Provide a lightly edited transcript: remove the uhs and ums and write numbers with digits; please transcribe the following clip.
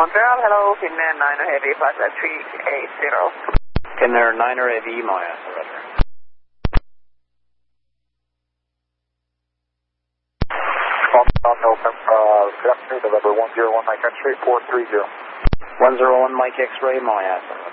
Montreal, hello, Finnair 9 Heavy, flight 380. Finnair 9 Heavy, Maya, surrender. Good afternoon, November 101 Mike X-ray 430. 101 Mike X-ray, Maya, surrender.